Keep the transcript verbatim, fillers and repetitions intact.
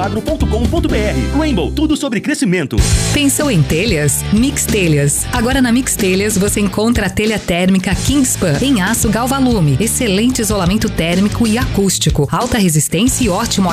agro ponto com ponto br. Rainbow, tudo sobre crescimento. Pensou em telhas? Mix Telhas. Agora na Mix Telhas você encontra a telha térmica Kingspan em aço Galvalume. Excelente isolamento térmico e acústico, alta resistência e ótimo